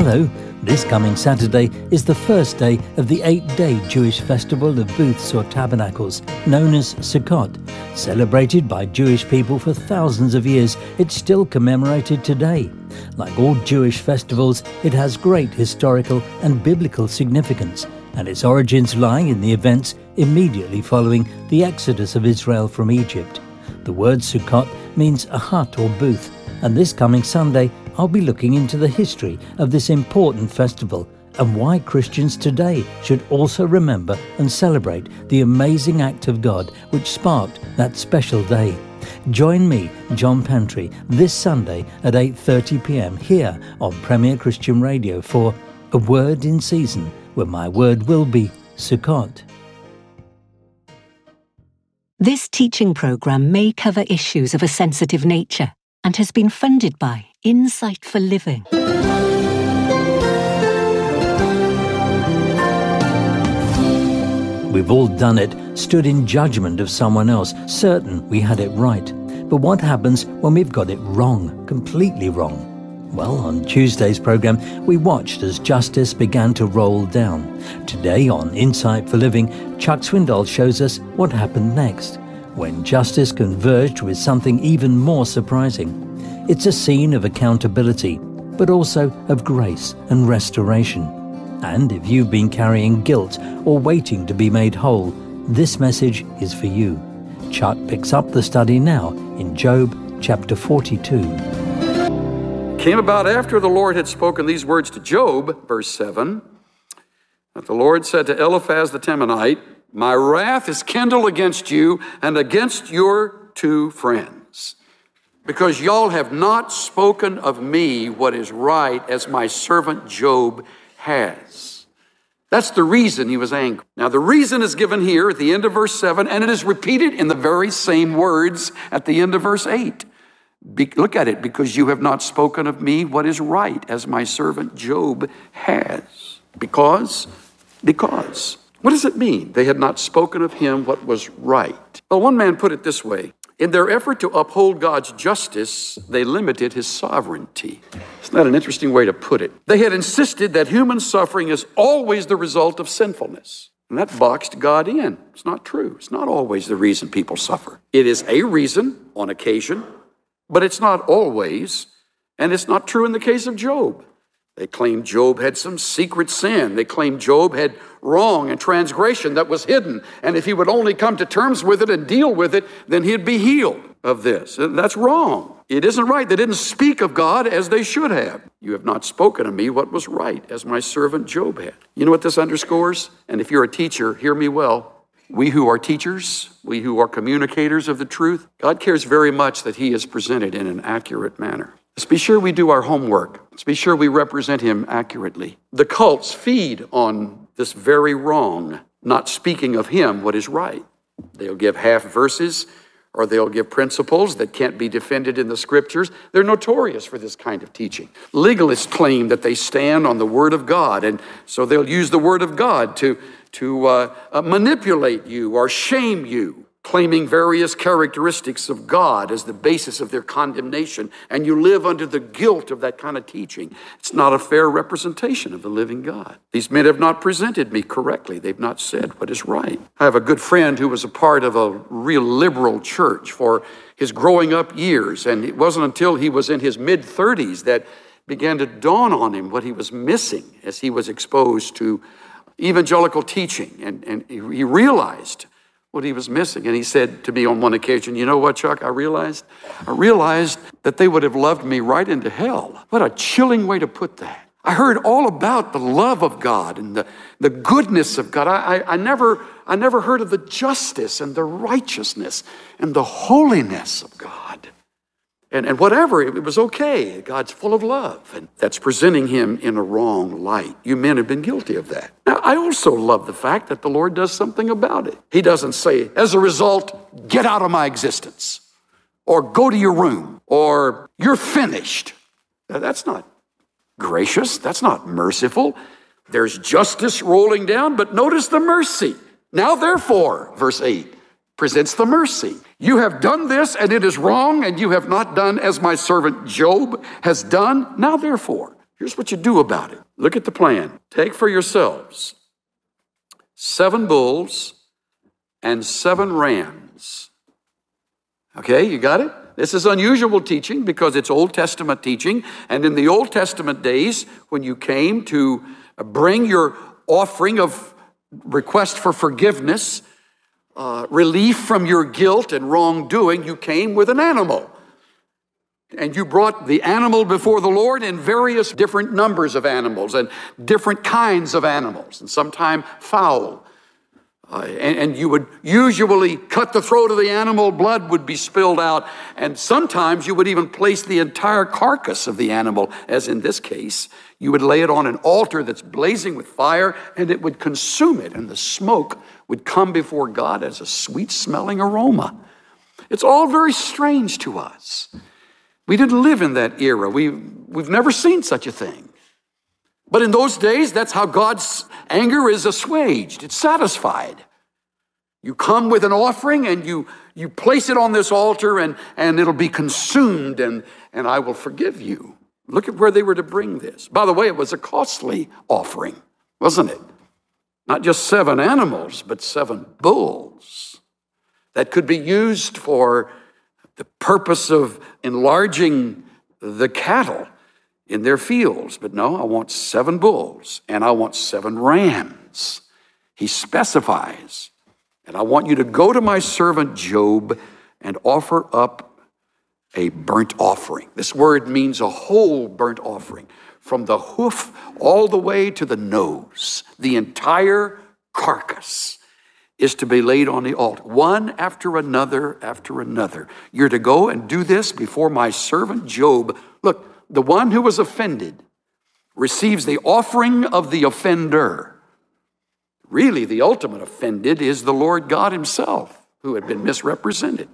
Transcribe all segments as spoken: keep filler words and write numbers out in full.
Hello, this coming Saturday is the first day of the eight-day Jewish festival of booths or tabernacles, known as Sukkot. Celebrated by Jewish people for thousands of years, it's still commemorated today. Like all Jewish festivals, it has great historical and biblical significance, and its origins lie in the events immediately following the exodus of Israel from Egypt. The word Sukkot means a hut or booth, and this coming Sunday I'll be looking into the history of this important festival and why Christians today should also remember and celebrate the amazing act of God which sparked that special day. Join me, John Pantry, this Sunday at eight thirty p.m. here on Premier Christian Radio for A Word in Season, where my word will be Sukkot. This teaching programme may cover issues of a sensitive nature and has been funded by Insight for Living. We've all done it, stood in judgment of someone else, certain we had it right. But what happens when we've got it wrong, completely wrong? Well, on Tuesday's programme, we watched as justice began to roll down. Today on Insight for Living, Chuck Swindoll shows us what happened next, when justice converged with something even more surprising. It's a scene of accountability, but also of grace and restoration. And if you've been carrying guilt or waiting to be made whole, this message is for you. Chuck picks up the study now in Job chapter forty-two. Came about after the Lord had spoken these words to Job, verse seven, that the Lord said to Eliphaz the Temanite, "My wrath is kindled against you and against your two friends, because y'all have not spoken of me what is right, as my servant Job has." That's the reason he was angry. Now, the reason is given here at the end of verse seven, and it is repeated in the very same words at the end of verse eight. Be- look at it, because you have not spoken of me what is right, as my servant Job has. Because, because. What does it mean? They had not spoken of him what was right. Well, one man put it this way: in their effort to uphold God's justice, they limited his sovereignty. Isn't that an interesting way to put it? They had insisted that human suffering is always the result of sinfulness. And that boxed God in. It's not true. It's not always the reason people suffer. It is a reason on occasion, but it's not always. And it's not true in the case of Job. They claimed Job had some secret sin. They claimed Job had wrong and transgression that was hidden. And if he would only come to terms with it and deal with it, then he'd be healed of this. That's wrong. It isn't right. They didn't speak of God as they should have. You have not spoken of me what was right, as my servant Job had. You know what this underscores? And if you're a teacher, hear me well. We who are teachers, we who are communicators of the truth, God cares very much that he is presented in an accurate manner. Let's be sure we do our homework. Let's be sure we represent him accurately. The cults feed on this very wrong, not speaking of him what is right. They'll give half verses, or they'll give principles that can't be defended in the scriptures. They're notorious for this kind of teaching. Legalists claim that they stand on the word of God, and so they'll use the word of God to, to uh, uh, manipulate you or shame you, claiming various characteristics of God as the basis of their condemnation, and you live under the guilt of that kind of teaching. It's not a fair representation of the living God. These men have not presented me correctly. They've not said what is right. I have a good friend who was a part of a real liberal church for his growing up years, and it wasn't until he was in his mid-thirties that began to dawn on him what he was missing as he was exposed to evangelical teaching, and, and he realized what he was missing. And he said to me on one occasion, "You know what, Chuck, I realized? I realized that they would have loved me right into hell." What a chilling way to put that. I heard all about the love of God and the, the goodness of God. I, I, I never I never heard of the justice and the righteousness and the holiness of God. And, and whatever, it, it was okay. God's full of love. And that's presenting him in a wrong light. You men have been guilty of that. Now, I also love the fact that the Lord does something about it. He doesn't say, as a result, get out of my existence, or go to your room, or you're finished. Now, that's not gracious. That's not merciful. There's justice rolling down, but notice the mercy. Now, therefore, verse eight, presents the mercy. You have done this, and it is wrong, and you have not done as my servant Job has done. Now, therefore, Here's what you do about it. Look at the plan. Take for yourselves seven bulls and seven rams. Okay, you got it? This is unusual teaching because it's Old Testament teaching. And in the Old Testament days, when you came to bring your offering of request for forgiveness, uh, relief from your guilt and wrongdoing, you came with an animal. And you brought the animal before the Lord in various different numbers of animals and different kinds of animals, and sometimes fowl. Uh, and, and you would usually cut the throat of the animal, blood would be spilled out, and sometimes you would even place the entire carcass of the animal, as in this case. You would lay it on an altar that's blazing with fire, and it would consume it, and the smoke would come before God as a sweet-smelling aroma. It's all very strange to us. We didn't live in that era. We, we've never seen such a thing. But in those days, that's how God's anger is assuaged. It's satisfied. You come with an offering and you, you place it on this altar and, and it'll be consumed and, and I will forgive you. Look at where they were to bring this. By the way, it was a costly offering, wasn't it? Not just seven animals, but seven bulls that could be used for the purpose of enlarging the cattle in their fields. But no, I want seven bulls and I want seven rams. He specifies. And I want you to go to my servant Job and offer up a burnt offering. This word means a whole burnt offering, from the hoof all the way to the nose. The entire carcass is to be laid on the altar, one after another after another. You're to go and do this before my servant Job. Look, the one who was offended receives the offering of the offender. Really, the ultimate offended is the Lord God himself, who had been misrepresented.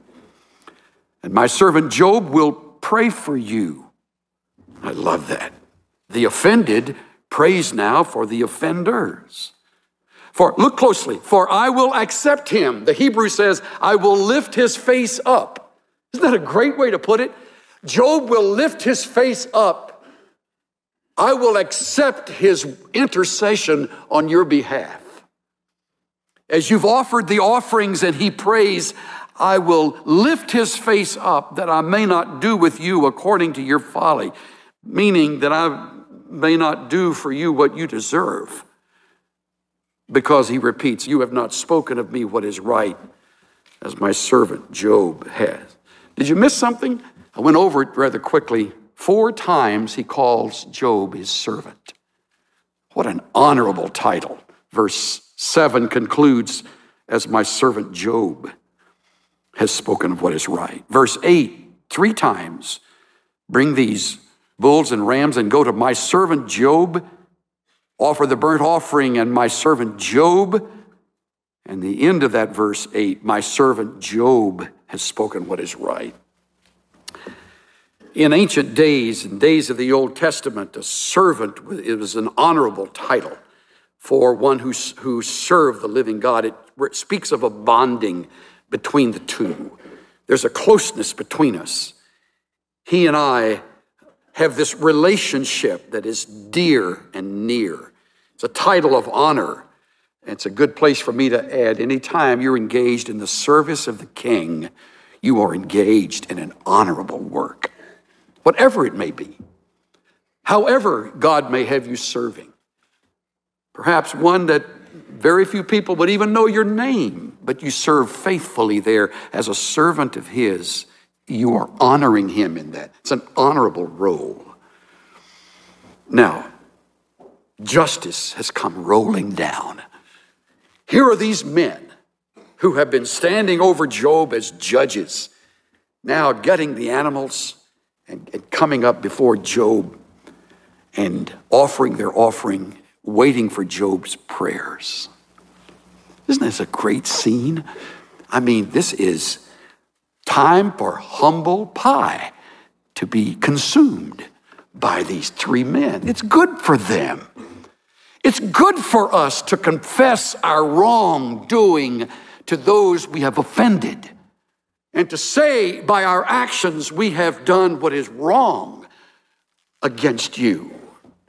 And my servant Job will pray for you. I love that. The offended prays now for the offenders. For, look closely, for I will accept him. The Hebrew says, I will lift his face up. Isn't that a great way to put it? Job will lift his face up. I will accept his intercession on your behalf. As you've offered the offerings and he prays, I will lift his face up that I may not do with you according to your folly, meaning that I may not do for you what you deserve. Because he repeats, you have not spoken of me what is right, as my servant Job has. Did you miss something? I went over it rather quickly. Four times he calls Job his servant. What an honorable title. Verse seven concludes, as my servant Job has spoken of what is right. Verse eight, three times, bring these bulls and rams and go to my servant Job, offer the burnt offering, and my servant Job. And the end of that verse eight, my servant Job has spoken what is right. In ancient days, in days of the Old Testament, a servant, it was an honorable title for one who, who served the living God. It, it speaks of a bonding between the two. There's a closeness between us. He and I have this relationship that is dear and near. It's a title of honor. It's a good place for me to add, anytime you're engaged in the service of the King, you are engaged in an honorable work, whatever it may be, however God may have you serving. Perhaps one that very few people would even know your name, but you serve faithfully there as a servant of his. You are honoring him in that. It's an honorable role. Now, justice has come rolling down. Here are these men who have been standing over Job as judges, now getting the animals and, and coming up before Job and offering their offering, waiting for Job's prayers. Isn't this a great scene? I mean, this is time for humble pie to be consumed by these three men. It's good for them. It's good for us to confess our wrongdoing to those we have offended and to say by our actions we have done what is wrong against you.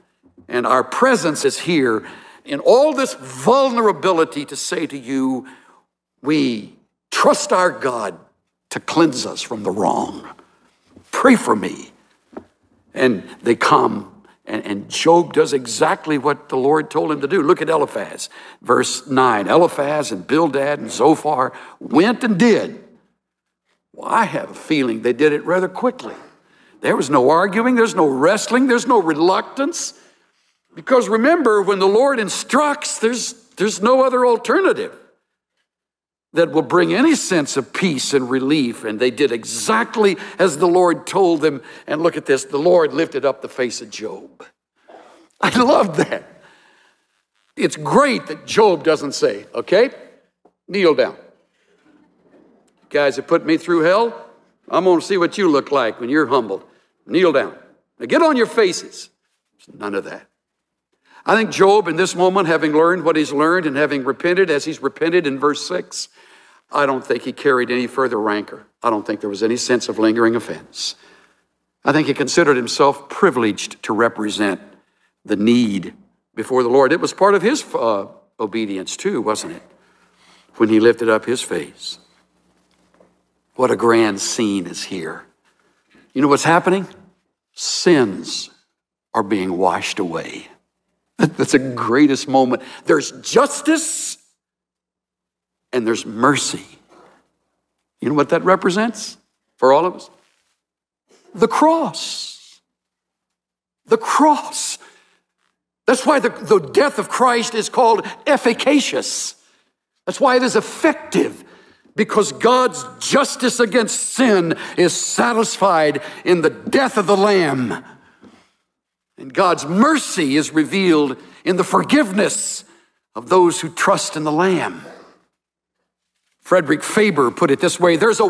And our presence is here in all this vulnerability to say to you, we trust our God to cleanse us from the wrong. Pray for me. And they come, and, and Job does exactly what the Lord told him to do. Look at Eliphaz, verse nine. Eliphaz and Bildad and Zophar went and did. Well, I have a feeling they did it rather quickly. There was no arguing, there's no wrestling, there's no reluctance. Because remember, when the Lord instructs, there's, there's no other alternative that will bring any sense of peace and relief. And they did exactly as the Lord told them. And look at this, the Lord lifted up the face of Job. I love that. It's great that Job doesn't say, okay, kneel down. You guys have put me through hell. I'm going to see what you look like when you're humbled. Kneel down. Now get on your faces. There's none of that. I think Job in this moment, having learned what he's learned and having repented as he's repented in verse six, I don't think he carried any further rancor. I don't think there was any sense of lingering offense. I think he considered himself privileged to represent the need before the Lord. It was part of his uh, obedience too, wasn't it? When he lifted up his face. What a grand scene is here. You know what's happening? Sins are being washed away. That's the greatest moment. There's justice and there's mercy. You know what that represents for all of us? The cross. The cross. That's why the, the death of Christ is called efficacious. That's why it is effective, because God's justice against sin is satisfied in the death of the Lamb. And God's mercy is revealed in the forgiveness of those who trust in the Lamb. Frederick Faber put it this way: there's a